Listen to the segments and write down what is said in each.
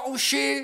uši.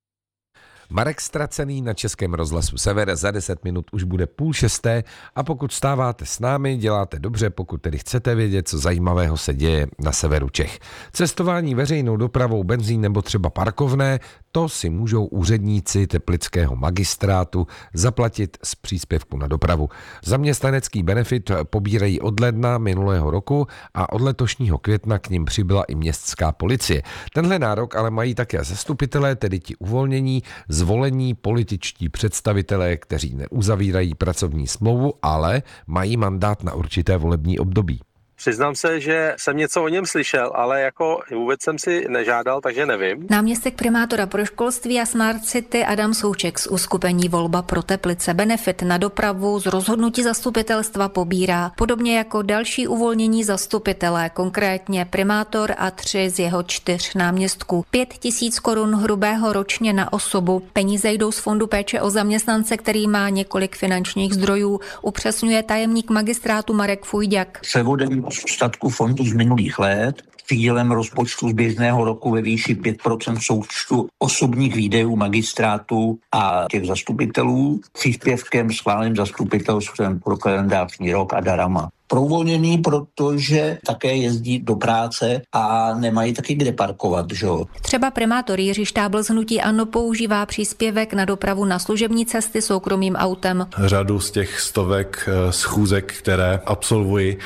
Marek Ztracený na Českém rozhlasu Sever, za 10 minut už bude 5:30 a pokud stáváte s námi, děláte dobře, pokud tedy chcete vědět, co zajímavého se děje na severu Čech. Cestování veřejnou dopravou, benzín nebo třeba parkovné, to si můžou úředníci teplického magistrátu zaplatit z příspěvku na dopravu. Zaměstnanecký benefit pobírají od ledna minulého roku a od letošního května k nim přibyla i městská policie. Tenhle nárok ale mají také zastupitelé, tedy ti uvolnění, zvolení političtí představitelé, kteří neuzavírají pracovní smlouvu, ale mají mandát na určité volební období. Přiznám se, že jsem něco o něm slyšel, ale jako vůbec jsem si nežádal, takže nevím. Náměstek primátora pro školství a Smart City Adam Souček z uskupení Volba pro Teplice benefit na dopravu z rozhodnutí zastupitelstva pobírá. Podobně jako další uvolnění zastupitelé, konkrétně primátor a 3 z jeho 4 náměstků. 5 000 korun hrubého ročně na osobu. Peníze jdou z fondu péče o zaměstnance, který má několik finančních zdrojů, upřesňuje tajemník magistrátu Marek Fujďak. Převodem statku fondu z minulých let, přídělem rozpočtu z běžného roku ve výši 5% součtu osobních výdajů magistrátu a těch zastupitelů, příspěvkem schváleným zastupitelstvem pro kalendářní rok a darama. Pro uvolněný, protože také jezdí do práce a nemají taky kde parkovat, že jo. Třeba primátor Jiří Štábl z hnutí ANO používá příspěvek na dopravu na služební cesty soukromým autem. Řadu z těch stovek schůzek, které absolvuji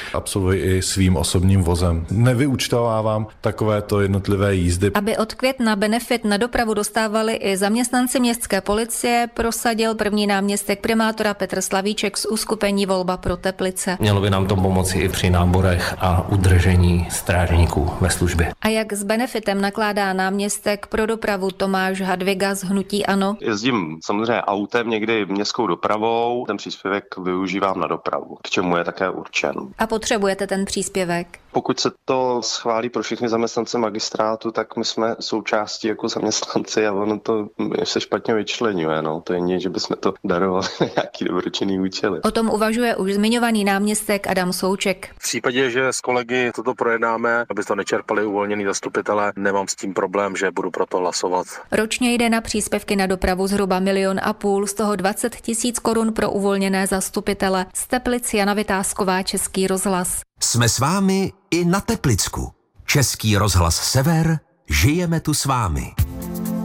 i svým osobním vozem. Nevyúčtovávám takovéto jednotlivé jízdy. Aby od května benefit na dopravu dostávali i zaměstnanci městské policie, prosadil první náměstek primátora Petr Slavíček z uskupení Volba pro Teplice. Mělo by nám to pomoci i při náborech a udržení strážníků ve službě. A jak s benefitem nakládá náměstek pro dopravu Tomáš Hadviga z hnutí ANO? Jezdím samozřejmě autem, někdy městskou dopravou, ten příspěvek využívám na dopravu, k čemu je také určen. A potřebujete ten příspěvek? Pokud se to schválí pro všechny zaměstnance magistrátu, tak my jsme součástí jako zaměstnanci a ono to se špatně vyčleňuje. No. To je nic, že bychom to darovali na nějaký dobročinný účely. O tom uvažuje už zmiňovaný náměstek Adam Souček. V případě, že s kolegy toto projednáme, aby to nečerpali uvolněný zastupitelé, nemám s tím problém, že budu pro to hlasovat. Ročně jde na příspěvky na dopravu zhruba 1,5 milionu, z toho 20 000 korun pro uvolněné zastupitele. Z Teplic Jana Vytázková, Český rozhlas. Jsme s vámi i na Teplicku. Český rozhlas Sever, žijeme tu s vámi.